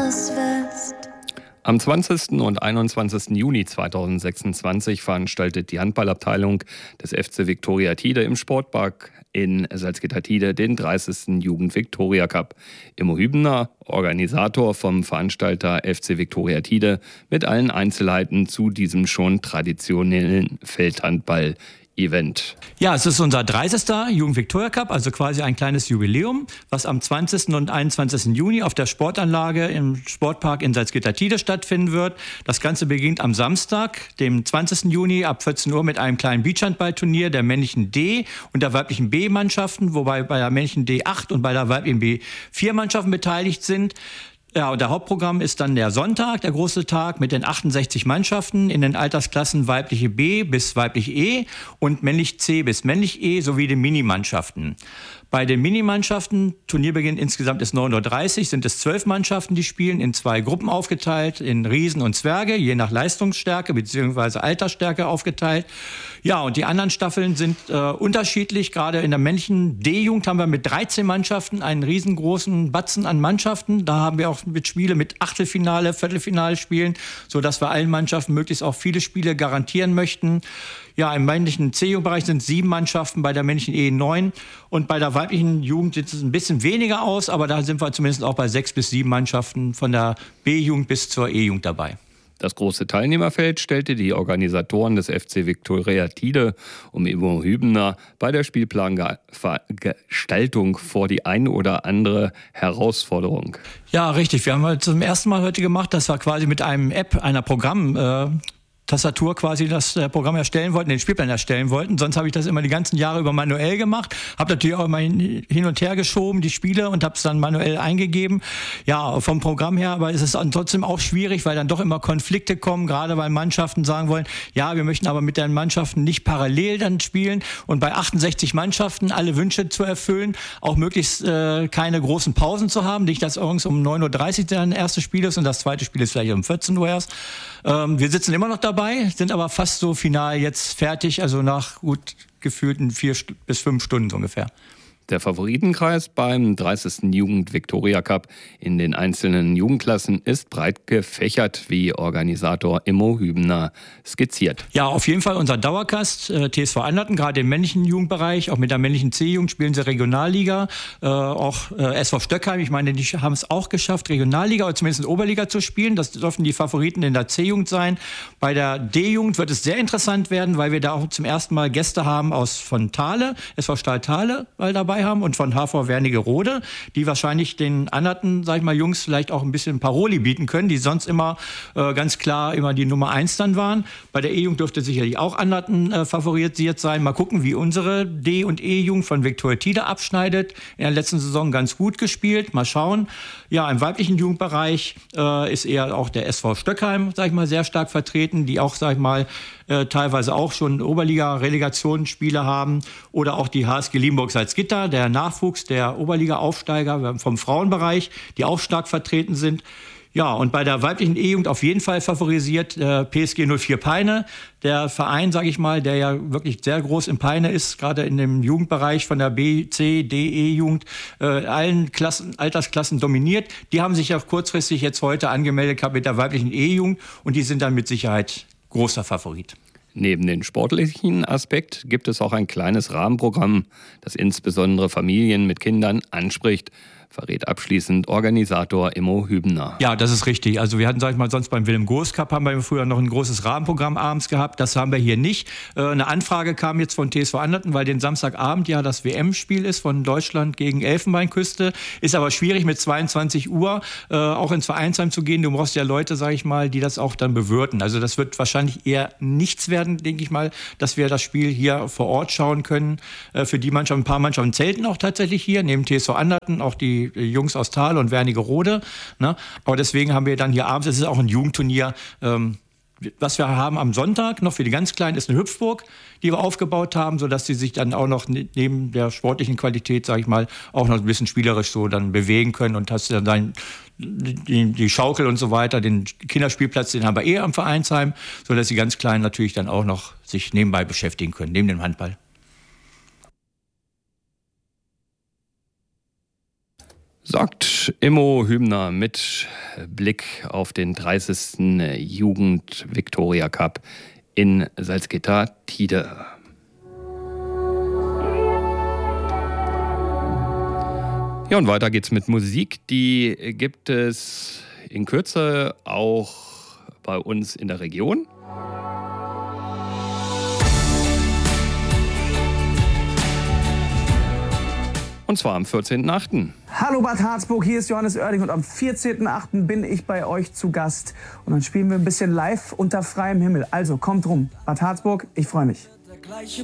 Ost-West. Am 20. und 21. Juni 2026 veranstaltet die Handballabteilung des FC Viktoria Tide im Sportpark in Salzgitter-Tide den 30. Jugend-Viktoria Cup. Immo Hübner, Organisator vom Veranstalter FC Viktoria Tide, mit allen Einzelheiten zu diesem schon traditionellen Feldhandball-Event. Ja, es ist unser 30. Jugend-Viktoria Cup, also quasi ein kleines Jubiläum, was am 20. und 21. Juni auf der Sportanlage im Sportpark in Salzgitter-Tide stattfinden wird. Das Ganze beginnt am Samstag, dem 20. Juni ab 14 Uhr mit einem kleinen Beachhandballturnier der männlichen D- und der weiblichen B-Mannschaften, wobei bei der männlichen D 8 und bei der weiblichen B 4 Mannschaften beteiligt sind. Ja, und der Hauptprogramm ist dann der Sonntag, der große Tag mit den 68 Mannschaften in den Altersklassen weibliche B bis weibliche E und männlich C bis männlich E sowie den Minimannschaften. Bei den Minimannschaften, Turnierbeginn insgesamt ist 9:30 Uhr, sind es 12 Mannschaften, die spielen, in 2 Gruppen aufgeteilt, in Riesen und Zwerge, je nach Leistungsstärke bzw. Altersstärke aufgeteilt. Ja, und die anderen Staffeln sind unterschiedlich. Gerade in der männlichen D-Jugend haben wir mit 13 Mannschaften einen riesengroßen Batzen an Mannschaften. Da haben wir auch mit Spiele mit Achtelfinale, Viertelfinale spielen, sodass wir allen Mannschaften möglichst auch viele Spiele garantieren möchten. Ja, im männlichen C-Jugendbereich sind 7 Mannschaften, bei der männlichen E 9. Und bei der weiblichen Jugend sieht es ein bisschen weniger aus, aber da sind wir zumindest auch bei 6 bis 7 Mannschaften von der B-Jugend bis zur E-Jugend dabei. Das große Teilnehmerfeld stellte die Organisatoren des FC Viktoria Tide um Immo Hübner bei der Spielplangestaltung vor die ein oder andere Herausforderung. Ja, richtig. Wir haben zum ersten Mal heute gemacht, dass wir quasi mit einem App, einer Tastatur quasi das Programm erstellen wollten, den Spielplan erstellen wollten. Sonst habe ich das immer die ganzen Jahre über manuell gemacht. Habe natürlich auch immer hin und her geschoben, die Spiele, und habe es dann manuell eingegeben. Ja, vom Programm her, aber es ist dann trotzdem auch schwierig, weil dann doch immer Konflikte kommen, gerade weil Mannschaften sagen wollen, ja, wir möchten aber mit den Mannschaften nicht parallel dann spielen und bei 68 Mannschaften alle Wünsche zu erfüllen, auch möglichst keine großen Pausen zu haben, nicht, dass übrigens um 9:30 Uhr dann das erste Spiel ist und das zweite Spiel ist vielleicht um 14 Uhr erst. Wir sitzen immer noch dabei, sind aber fast so final jetzt fertig, also nach gut gefühlten 4 bis 5 Stunden ungefähr. Der Favoritenkreis beim 30. Jugend-Viktoria Cup in den einzelnen Jugendklassen ist breit gefächert, wie Organisator Immo Hübner skizziert. Ja, auf jeden Fall unser Dauergast, TSV Anderten, gerade im männlichen Jugendbereich, auch mit der männlichen C-Jugend spielen sie Regionalliga, auch SV Stöckheim, ich meine, die haben es auch geschafft, Regionalliga oder zumindest in Oberliga zu spielen. Das dürfen die Favoriten in der C-Jugend sein. Bei der D-Jugend wird es sehr interessant werden, weil wir da auch zum ersten Mal Gäste haben von Thale, SV Stahl Thale, weil dabei haben, und von HV Wernigerode, die wahrscheinlich den anderen, sag ich mal, Jungs vielleicht auch ein bisschen Paroli bieten können, die sonst immer ganz klar immer die Nummer 1 dann waren. Bei der E-Jugend dürfte sicherlich auch Anderten favorisiert sein. Mal gucken, wie unsere D- und E-Jugend von Viktoria Tide abschneidet. In der letzten Saison ganz gut gespielt. Mal schauen. Ja, im weiblichen Jugendbereich ist eher auch der SV Stöckheim, sag ich mal, sehr stark vertreten, die auch, sag ich mal, teilweise auch schon Oberliga-Relegationsspiele haben, oder auch die HSG Limburg-Salzgitter, der Nachwuchs der Oberliga-Aufsteiger vom Frauenbereich, die auch stark vertreten sind. Ja, und bei der weiblichen E-Jugend auf jeden Fall favorisiert PSG 04 Peine, der Verein, sage ich mal, der ja wirklich sehr groß in Peine ist, gerade in dem Jugendbereich von der B, C, D, E-Jugend, allen Altersklassen dominiert. Die haben sich auch kurzfristig jetzt heute angemeldet gehabt mit der weiblichen E-Jugend, und die sind dann mit Sicherheit großer Favorit. Neben dem sportlichen Aspekt gibt es auch ein kleines Rahmenprogramm, das insbesondere Familien mit Kindern anspricht, verrät abschließend Organisator Immo Hübner. Ja, das ist richtig. Also wir hatten, sag ich mal, sonst beim Willem Goos Cup haben wir früher noch ein großes Rahmenprogramm abends gehabt. Das haben wir hier nicht. Eine Anfrage kam jetzt von TSV Anderten, weil den Samstagabend ja das WM-Spiel ist von Deutschland gegen Elfenbeinküste. Ist aber schwierig mit 22 Uhr auch ins Vereinsheim zu gehen. Du brauchst ja Leute, sag ich mal, die das auch dann bewirten. Also das wird wahrscheinlich eher nichts werden, denke ich mal, dass wir das Spiel hier vor Ort schauen können. Für die Mannschaften, ein paar Mannschaften zelten auch tatsächlich hier, neben TSV Anderten, auch die Jungs aus Thal und Wernigerode. Ne? Aber deswegen haben wir dann hier abends, es ist auch ein Jugendturnier, was wir haben am Sonntag noch für die ganz Kleinen ist eine Hüpfburg, die wir aufgebaut haben, sodass sie sich dann auch noch neben der sportlichen Qualität, sage ich mal, auch noch ein bisschen spielerisch so dann bewegen können, und hast dann die Schaukel und so weiter, den Kinderspielplatz, den haben wir am Vereinsheim, sodass die ganz Kleinen natürlich dann auch noch sich nebenbei beschäftigen können, neben dem Handball. sagt Immo Hübner mit Blick auf den 30. Jugend-Viktoria-Cup in Salzgitter-Tide. Ja, und weiter geht's mit Musik. Die gibt es in Kürze auch bei uns in der Region. Und zwar am 14.8. Hallo Bad Harzburg, hier ist Johannes Oerding und am 14.8. bin ich bei euch zu Gast. Und dann spielen wir ein bisschen live unter freiem Himmel. Also kommt rum. Bad Harzburg, ich freue mich. Der gleiche